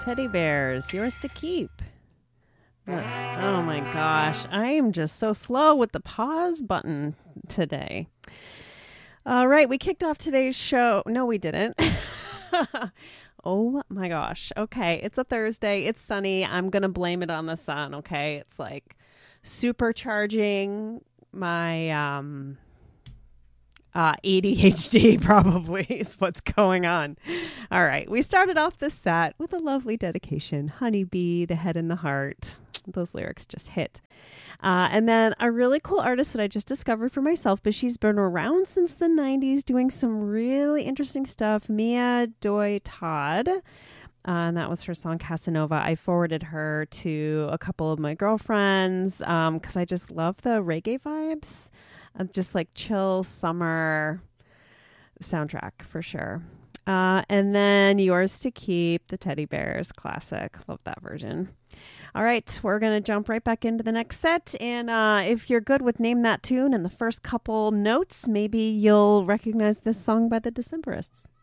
Teddy Bears, yours to keep. Oh my gosh, I am just so slow with the pause button today. All right, we kicked off today's show. No, we didn't. Oh my gosh. Okay, it's a Thursday. It's sunny. I'm going to blame it on the sun, okay? It's like supercharging my ADHD probably is what's going on. All right, we started off the set with a lovely dedication, Honeybee, the head and the heart. Those lyrics just hit. And then a really cool artist that I just discovered for myself, but she's been around since the 90s doing some really interesting stuff. Mia Doi Todd. And that was her song Casanova. I forwarded her to a couple of my girlfriends because I just love the reggae vibes. Just like chill summer soundtrack for sure. And then yours to keep, the Teddy Bears classic. Love that version. All right, we're going to jump right back into the next set. And if you're good with Name That Tune and the first couple notes, maybe you'll recognize this song by the Decemberists.